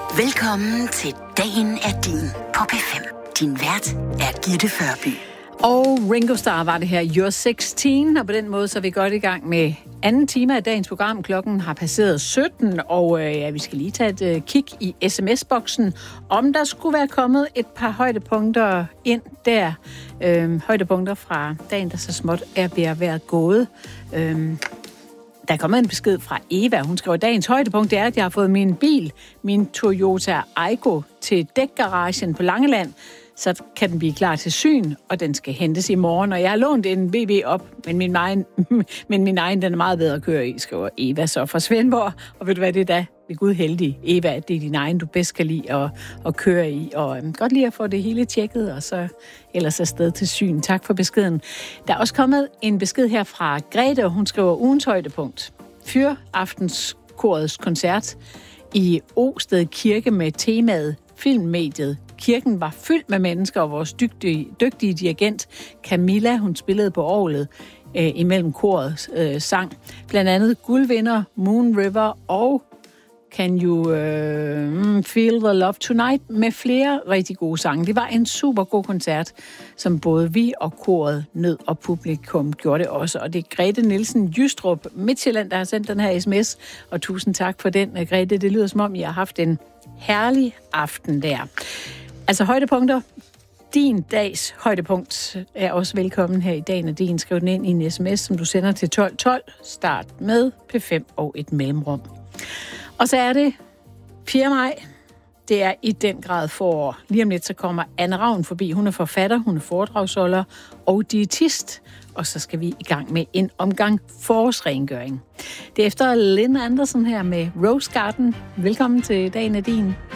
Velkommen til Dagen er din på P5. Din vært er Gitte Førby. Og Ringo Starr var det her, You're 16, og på den måde så er vi godt i gang med anden time af dagens program. Klokken har passeret 17, og vi skal lige tage et kig i sms-boksen, om der skulle være kommet et par højdepunkter ind der. Højdepunkter fra dagen, der så småt er ved at være gået. Der er kommet en besked fra Eva. Hun skriver, dagens højdepunkt er, at jeg har fået min bil, min Toyota Aygo, til dækgaragen på Langeland. Så kan den blive klar til syn, og den skal hentes i morgen. Og jeg har lånt en VW op, men min egen den er meget bedre at køre i, skriver Eva så fra Svendborg. Og ved du hvad, det er da ved Gud heldig, Eva, at det er din egen, du bedst kan lide at køre i. Og godt lige at få det hele tjekket, og så ellers afsted til syn. Tak for beskeden. Der er også kommet en besked her fra Grete, og hun skriver ugens højdepunkt. Fyraftenskorets koncert i Osted Kirke med temaet Filmmediet. Kirken var fyldt med mennesker, og vores dygtige dirigent Camilla, hun spillede på orglet imellem korets sang. Blandt andet Guldvinder, Moon River og Can You Feel the Love Tonight med flere rigtig gode sange. Det var en super god koncert, som både vi og koret nød, og publikum gjorde det også. Og det er Grete Nielsen Jystrup, Midtjylland, der har sendt den her sms. Og tusind tak for den, Grete. Det lyder som om, I har haft en herlig aften der. Altså højdepunkter. Din dags højdepunkt er også velkommen her i dagen, og din skriv den ind i en sms, som du sender til 1212. Start med P5 og et mellemrum. Og så er det 4. maj. Det er i den grad forår. Lige om lidt så kommer Anne Ravn forbi. Hun er forfatter, hun er foredragsholder og diætist. Og så skal vi i gang med en omgang forårsrengøring. Det er efter Lynn Anderson her med Rose Garden. Velkommen til dagen af din.